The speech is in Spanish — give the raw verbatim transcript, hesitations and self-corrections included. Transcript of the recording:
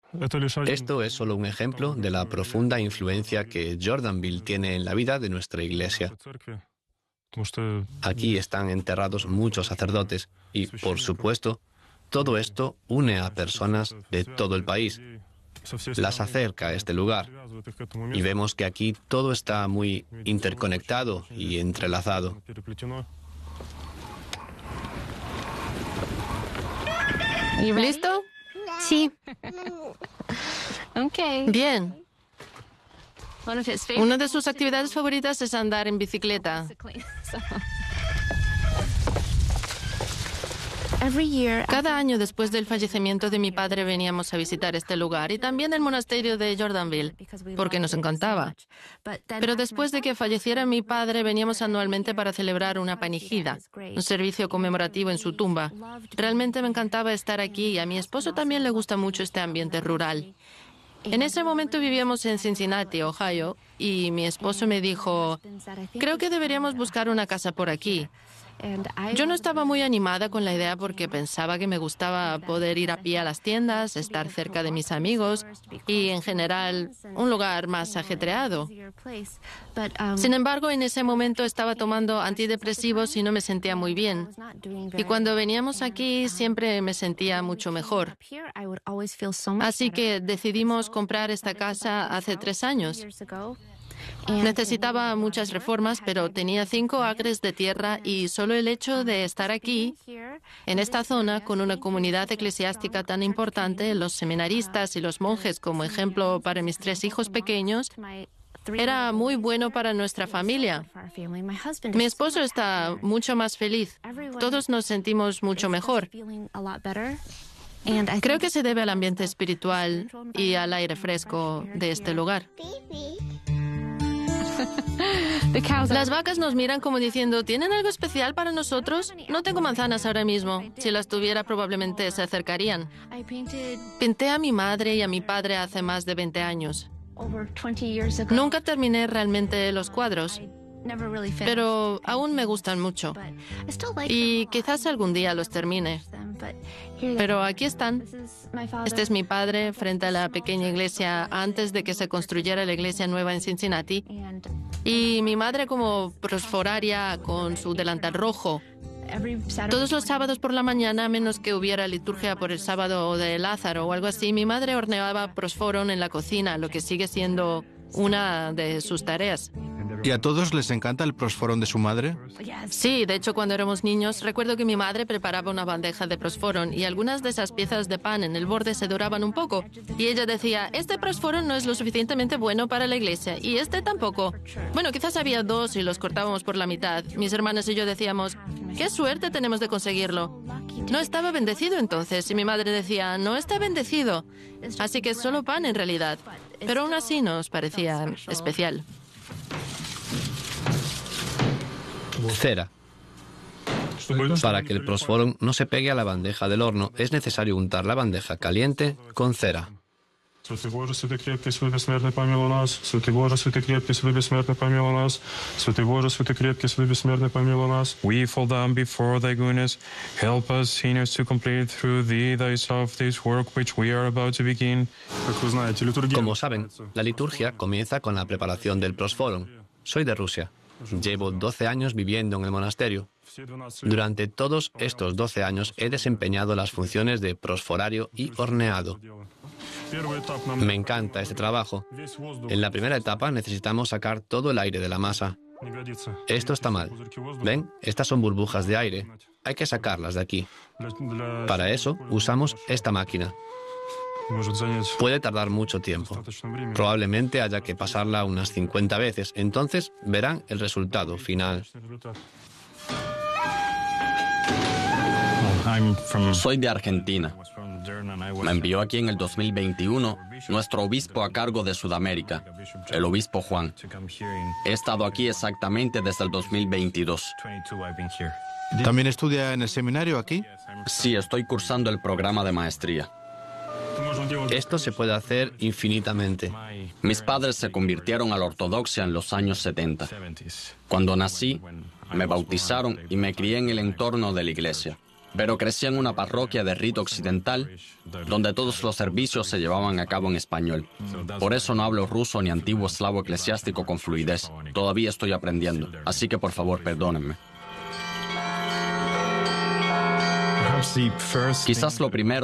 Esto es solo un ejemplo de la profunda influencia que Jordanville tiene en la vida de nuestra iglesia. Aquí están enterrados muchos sacerdotes y, por supuesto, todo esto une a personas de todo el país, las acerca a este lugar, y vemos que aquí todo está muy interconectado y entrelazado. ¿Listo? Sí. Bien. Una de sus actividades favoritas es andar en bicicleta. Cada año después del fallecimiento de mi padre veníamos a visitar este lugar y también el monasterio de Jordanville, porque nos encantaba. Pero después de que falleciera mi padre, veníamos anualmente para celebrar una panigida, un servicio conmemorativo en su tumba. Realmente me encantaba estar aquí y a mi esposo también le gusta mucho este ambiente rural. En ese momento vivíamos en Cincinnati, Ohio, y mi esposo me dijo, creo que deberíamos buscar una casa por aquí. Yo no estaba muy animada con la idea porque pensaba que me gustaba poder ir a pie a las tiendas, estar cerca de mis amigos y, en general, un lugar más ajetreado. Sin embargo, en ese momento estaba tomando antidepresivos y no me sentía muy bien. Y cuando veníamos aquí siempre me sentía mucho mejor. Así que decidimos comprar esta casa hace tres años. Necesitaba muchas reformas, pero tenía cinco acres de tierra y solo el hecho de estar aquí, en esta zona, con una comunidad eclesiástica tan importante, los seminaristas y los monjes como ejemplo para mis tres hijos pequeños, era muy bueno para nuestra familia. Mi esposo está mucho más feliz. Todos nos sentimos mucho mejor. Creo que se debe al ambiente espiritual y al aire fresco de este lugar. Las vacas nos miran como diciendo, ¿tienen algo especial para nosotros? No tengo manzanas ahora mismo. Si las tuviera, probablemente se acercarían. Pinté a mi madre y a mi padre hace más de veinte años. Nunca terminé realmente los cuadros, pero aún me gustan mucho. Y quizás algún día los termine. Pero aquí están. Este es mi padre frente a la pequeña iglesia antes de que se construyera la iglesia nueva en Cincinnati. Y mi madre como prosforaria con su delantal rojo. Todos los sábados por la mañana, a menos que hubiera liturgia por el sábado de Lázaro o algo así, mi madre horneaba prosforon en la cocina, lo que sigue siendo una de sus tareas. ¿Y a todos les encanta el prosforón de su madre? Sí, de hecho, cuando éramos niños, recuerdo que mi madre preparaba una bandeja de prosforón y algunas de esas piezas de pan en el borde se doraban un poco. Y ella decía, este prosforón no es lo suficientemente bueno para la iglesia y este tampoco. Bueno, quizás había dos y los cortábamos por la mitad. Mis hermanas y yo decíamos, ¡qué suerte tenemos de conseguirlo! No estaba bendecido entonces y mi madre decía, no está bendecido. Así que es solo pan en realidad. Pero aún así nos parecía especial. Cera. Para que el prosforón no se pegue a la bandeja del horno, es necesario untar la bandeja caliente con cera. Святый Боже, святый крепкий, святый бессмертный, помилуй нас. Святый Боже, святый крепкий, святый бессмертный, помилуй нас. Святый Боже, святый крепкий, святый бессмертный, помилуй нас. We fall down before thy goodness. Help us, sinners, to complete through thee thyself this work which we are about to begin. Como saben, la liturgia comienza con la preparación del prosforón. Soy de Rusia. Llevo doce años viviendo en el monasterio. Durante todos estos doce años he desempeñado las funciones de prosforario y horneado. Me encanta este trabajo. En la primera etapa necesitamos sacar todo el aire de la masa. Esto está mal. ¿Ven? Estas son burbujas de aire. Hay que sacarlas de aquí. Para eso usamos esta máquina. Puede tardar mucho tiempo. Probablemente haya que pasarla unas cincuenta veces. Entonces verán el resultado final. Soy de Argentina. Me envió aquí en el dos mil veintiuno nuestro obispo a cargo de Sudamérica, el obispo Juan. He estado aquí exactamente desde el dos mil veintidós. ¿También estudia en el seminario aquí? Sí, estoy cursando el programa de maestría. Esto se puede hacer infinitamente. Mis padres se convirtieron a la ortodoxia en los años setenta. Cuando nací, me bautizaron y me crié en el entorno de la iglesia. pero crecí en una parroquia de rito occidental donde todos los servicios se llevaban a cabo en español. Por eso no hablo ruso ni antiguo eslavo eclesiástico con fluidez. Todavía estoy aprendiendo, así que por favor perdónenme. Quizás lo primero